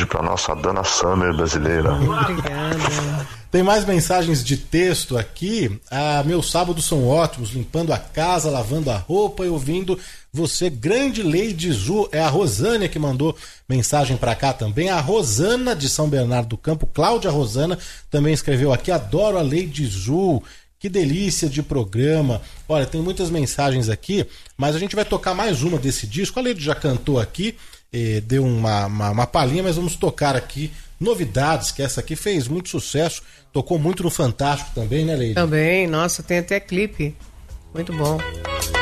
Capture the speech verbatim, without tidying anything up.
pra nossa Dana Summer brasileira. Obrigada. Tem mais mensagens de texto aqui. Ah, meus sábados são ótimos, limpando a casa, lavando a roupa e ouvindo você, grande Lady Zu. É a Rosânia que mandou mensagem pra cá também. A Rosana de São Bernardo do Campo, Cláudia Rosana, também escreveu aqui. Adoro a Lady Zu. Que delícia de programa. Olha, tem muitas mensagens aqui, mas a gente vai tocar mais uma desse disco. A Lady já cantou aqui, eh, deu uma, uma, uma palhinha, mas vamos tocar aqui novidades, que essa aqui fez muito sucesso. Tocou muito no Fantástico também, né, Lady? Também, nossa, tem até clipe. Muito bom.